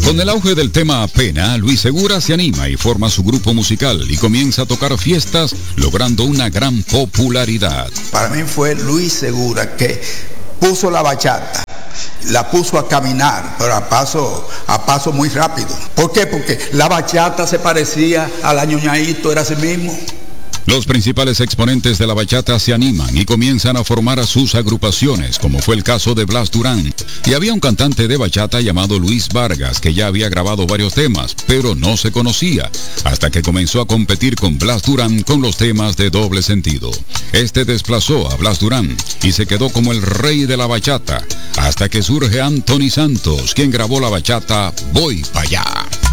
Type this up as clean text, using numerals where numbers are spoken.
Con el auge del tema Pena, Luis Segura se anima y forma su grupo musical y comienza a tocar fiestas, logrando una gran popularidad. Para mí fue Luis Segura que puso la bachata, la puso a caminar, pero a paso muy rápido. ¿Por qué? Porque la bachata se parecía a la ñoñaíto, era así mismo. Los principales exponentes de la bachata se animan y comienzan a formar a sus agrupaciones, como fue el caso de Blas Durán. Y había un cantante de bachata llamado Luis Vargas, que ya había grabado varios temas, pero no se conocía, hasta que comenzó a competir con Blas Durán con los temas de doble sentido. Este desplazó a Blas Durán y se quedó como el rey de la bachata, hasta que surge Anthony Santos, quien grabó la bachata Voy Pa' Allá.